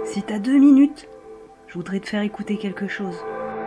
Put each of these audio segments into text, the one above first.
Si t'as 2 minutes, je voudrais te faire écouter quelque chose.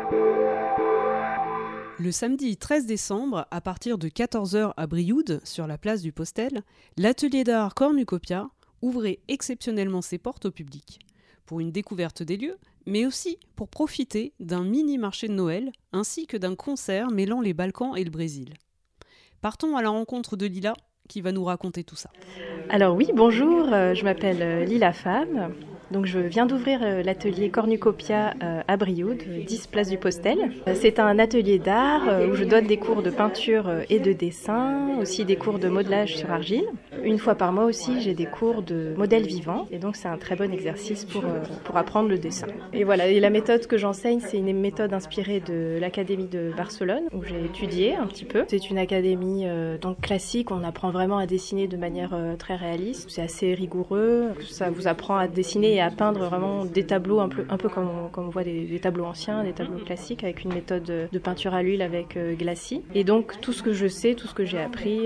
Le samedi 13 décembre, à partir de 14h à Brioude, sur la place du Postel, l'atelier d'art Cornucopia ouvrait exceptionnellement ses portes au public, pour une découverte des lieux, mais aussi pour profiter d'un mini-marché de Noël, ainsi que d'un concert mêlant les Balkans et le Brésil. Partons à la rencontre de Lila, qui va nous raconter tout ça. Alors oui, bonjour, je m'appelle Lila Femme. Donc je viens d'ouvrir l'atelier Cornucopia à Brioude, 10 place du Postel. C'est un atelier d'art où je donne des cours de peinture et de dessin, aussi des cours de modelage sur argile. Une fois par mois aussi, j'ai des cours de modèles vivants et donc c'est un très bon exercice pour apprendre le dessin. Et voilà, et la méthode que j'enseigne, c'est une méthode inspirée de l'Académie de Barcelone où j'ai étudié un petit peu. C'est une académie donc classique, on apprend vraiment à dessiner de manière très réaliste. C'est assez rigoureux, ça vous apprend à dessiner et à peindre vraiment des tableaux un peu comme on voit des tableaux anciens, des tableaux classiques avec une méthode de peinture à l'huile avec glacis. Et donc tout ce que je sais, tout ce que j'ai appris,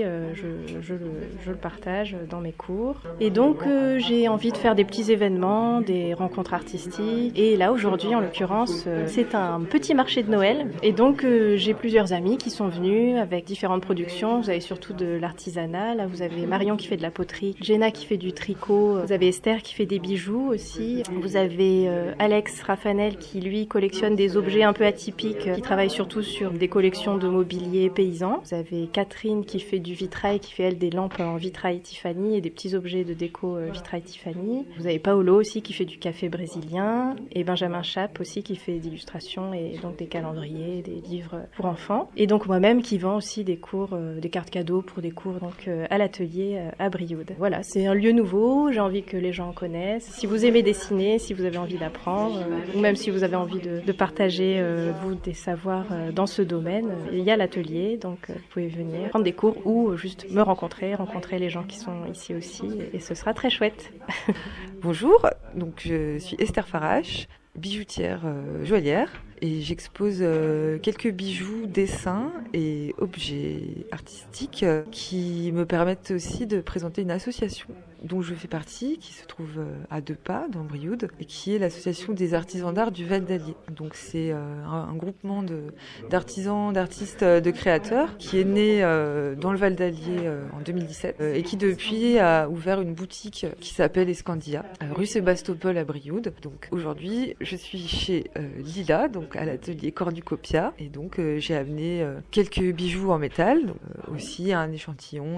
je le partage dans mes cours. Et donc j'ai envie de faire des petits événements, des rencontres artistiques. Et là aujourd'hui en l'occurrence, c'est un petit marché de Noël. Et donc j'ai plusieurs amis qui sont venus avec différentes productions. Vous avez surtout de l'artisanat. Là vous avez Marion qui fait de la poterie, Jenna qui fait du tricot, vous avez Esther qui fait des bijoux aussi. Vous avez Alex Raffanel qui lui collectionne des objets un peu atypiques, qui travaille surtout sur des collections de mobilier paysan. Vous avez Catherine qui fait du vitrail, qui fait elle des lampes en vitrail Tiffany et des petits objets de déco vitrail Tiffany. Vous avez Paolo aussi qui fait du café brésilien et Benjamin Chap aussi qui fait d'illustrations et donc des calendriers, des livres pour enfants. Et donc moi-même qui vend aussi des cours, des cartes cadeaux pour des cours donc à l'atelier à Brioude. Voilà, c'est un lieu nouveau, j'ai envie que les gens connaissent. Si vous aimez dessiner, si vous avez envie d'apprendre, ou même si vous avez envie de partager vous des savoirs dans ce domaine, il y a l'atelier, donc vous pouvez venir prendre des cours ou juste me rencontrer les gens qui sont ici aussi, et ce sera très chouette. Bonjour, donc je suis Esther Farache, bijoutière joaillière, et j'expose quelques bijoux, dessins et objets artistiques qui me permettent aussi de présenter une association dont je fais partie, qui se trouve à 2 pas dans Brioude, et qui est l'association des artisans d'art du Val d'Allier. Donc c'est un groupement d'artisans, d'artistes, de créateurs qui est né dans le Val d'Allier en 2017 et qui depuis a ouvert une boutique qui s'appelle Escandia, rue Sébastopol à Brioude. Donc aujourd'hui je suis chez Lila, donc à l'atelier Cornucopia, et donc j'ai amené quelques bijoux en métal, donc, aussi un échantillon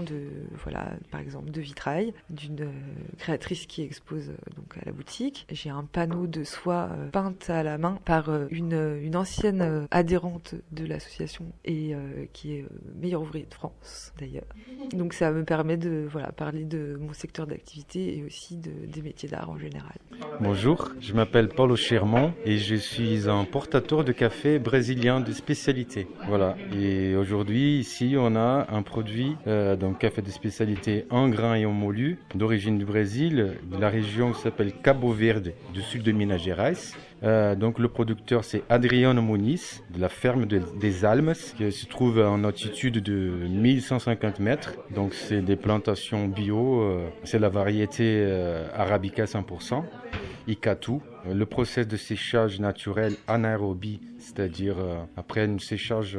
par exemple de vitrail d'une créatrice qui expose donc à la boutique. J'ai un panneau de soie peinte à la main par une ancienne adhérente de l'association et qui est meilleure ouvrier de France d'ailleurs. Donc ça me permet de parler de mon secteur d'activité et aussi des métiers d'art en général. Bonjour, je m'appelle Paulo Chermont et je suis un portateur de café brésilien de spécialité. Voilà. Et aujourd'hui, ici, on a un produit, donc café de spécialité en grains et en moulu, d'origine du Brésil, de la région qui s'appelle Cabo Verde, du sud de Minas Gerais. Donc le producteur, c'est Adriano Muniz, de la ferme des Almes, qui se trouve en altitude de 1150 mètres. Donc c'est des plantations bio, c'est la variété Arabica 100%. Icatu. Le process de séchage naturel anaérobie, c'est-à-dire après un séchage